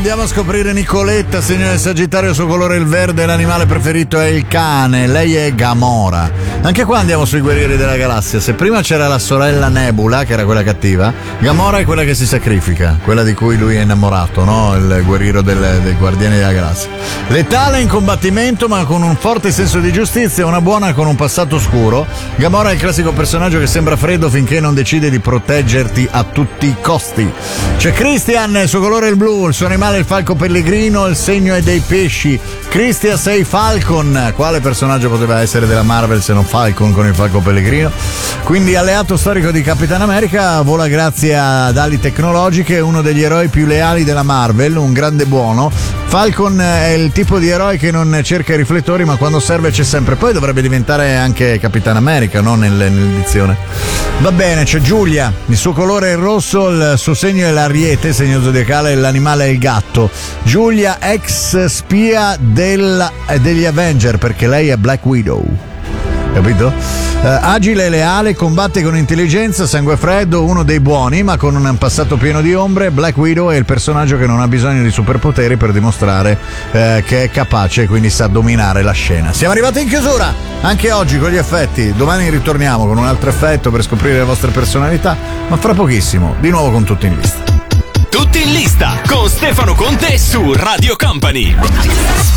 andiamo a scoprire Nicoletta, segno del Sagittario, il suo colore è il verde, l'animale preferito è il cane, lei è Gamora. Anche qua andiamo sui guerrieri della galassia. Se prima c'era la sorella Nebula, che era quella cattiva, Gamora è quella che si sacrifica, quella di cui lui è innamorato, no? Il guerriero dei Guardiani della Galassia. Letale in combattimento, ma con un forte senso di giustizia, una buona con un passato oscuro. Gamora è il classico personaggio che sembra freddo finché non decide di proteggerti a tutti i costi. C'è Christian, il suo colore è il blu, il suo animale è il falco pellegrino, il segno è dei pesci. Christian, sei Falcon. Quale personaggio poteva essere della Marvel se non Falcon con il falco pellegrino? Quindi alleato storico di Capitan America, vola grazie ad ali tecnologiche, uno degli eroi più leali della Marvel, un grande buono. Falcon è il tipo di eroe che non cerca i riflettori, ma quando serve c'è sempre. Poi dovrebbe diventare anche Capitan America, no? Nell'edizione. Va bene, c'è Giulia, il suo colore è il rosso, il suo segno è l'ariete, segno zodiacale, l'animale è il gatto. Giulia, ex spia degli Avenger, perché lei è Black Widow. Capito? Agile e leale, combatte con intelligenza, sangue freddo, uno dei buoni, ma con un passato pieno di ombre. Black Widow è il personaggio che non ha bisogno di superpoteri per dimostrare che è capace, quindi sa dominare la scena. Siamo arrivati in chiusura anche oggi con gli effetti. Domani ritorniamo con un altro effetto per scoprire le vostre personalità, ma fra pochissimo di nuovo con Tutti in Lista. Tutti in Lista con Stefano Conte su Radio Company.